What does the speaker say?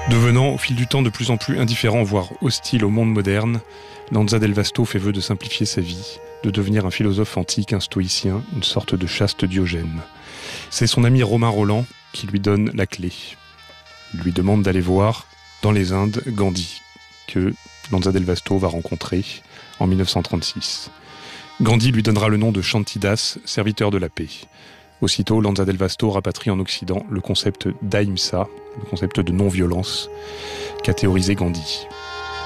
Devenant au fil du temps de plus en plus indifférent, voire hostile au monde moderne, Lanza del Vasto fait vœu de simplifier sa vie, de devenir un philosophe antique, un stoïcien, une sorte de chaste Diogène. C'est son ami Romain Rolland qui lui donne la clé. Il lui demande d'aller voir, dans les Indes, Gandhi, que Lanza del Vasto va rencontrer en 1936. Gandhi lui donnera le nom de Shantidas, serviteur de la paix. Aussitôt, Lanza del Vasto rapatrie en Occident le concept d'Ahimsa, le concept de non-violence qu'a théorisé Gandhi.